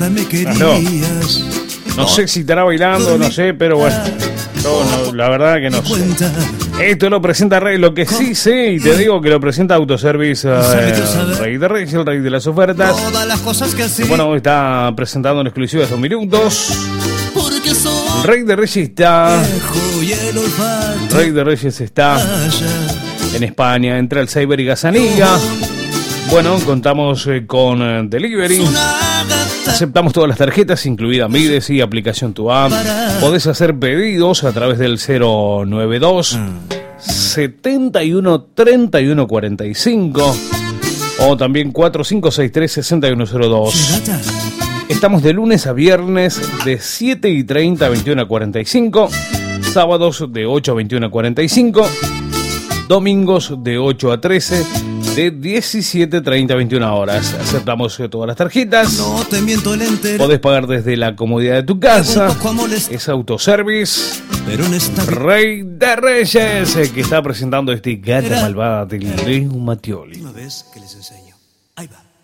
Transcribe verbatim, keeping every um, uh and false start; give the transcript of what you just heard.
Claro. No sé si estará bailando, no sé, pero bueno. No, no, la verdad que no sé. Esto lo presenta Rey, lo que sí sé, y te digo que lo presenta Autoservice eh, Rey de Reyes, el rey de las ofertas. Bueno, está presentando en exclusiva estos minutos. Rey de Reyes está. Rey de Reyes está en España, entre Alceiber y Gazaniga. Bueno, contamos eh, con eh, delivery. Aceptamos todas las tarjetas, incluida Mides y aplicación Tu App. Podés hacer pedidos a través del cero nueve dos, setenta y uno, treinta y uno cuarenta y cinco o también cuatro cinco seis tres, sesenta y uno cero dos. Estamos de lunes a viernes de siete y treinta a veintiuno cuarenta y cinco, sábados de ocho a veintiuno cuarenta y cinco, domingos de ocho a trece, de diecisiete treinta a veintiuna horas. Aceptamos todas las tarjetas. No te miento el entero. Podés pagar desde la comodidad de tu casa. Es Autoservice Pero en esta Rey de Reyes, eh, que está presentando este Gata Malvada del Leo Mattioli. última vez que les enseño. Ahí va.